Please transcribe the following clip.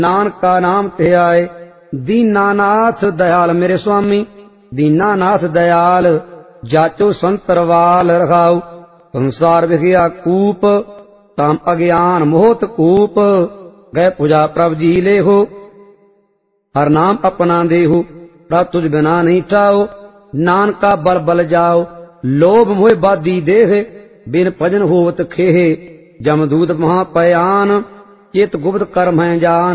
ਨਾਨਕਾ ਨਾਮ ਤੇ ਆਏ। ਦੀਨਾਨਾਥ ਦਇਆਲ ਮੇਰੇ ਸੁਆਮੀ, ਦੀਨਾਨਾਥ ਦਇਆਲ, ਜਾਚੋ ਸੰਤਰਵਾਲ ਰਖਾਉ। ਸੰਸਾਰ ਵਿਖਿਆ ਕੂਪ, ਤਾਮ ਅਗਿਆਨ ਮੋਹਤ ਕੂਪ। ਗਏ ਪੂਜਾ ਪ੍ਰਭ ਜੀ ਲੇਹੋ, ਹਰ ਨਾਮ ਆਪਣਾ ਦੇਹੋ। ਪ੍ਰਭ ਤੁਝ ਬਿਨਾ ਨਹੀਂ ਠਾਓ, ਨਾਨਕਾ ਬਲ ਬਲ ਜਾਓ। ਲੋਭ ਮੋਹ ਬਾਦੀ ਦੇਹ, ਬਿਨ ਭਜਨ ਹੋਵਤ ਖੇਹ। ਜਮਦੂਤ ਮਹਾ ਭयान, ਚਿਤ ਗੁਪਤ ਕਰਮ ਹੈ ਜਾਨ।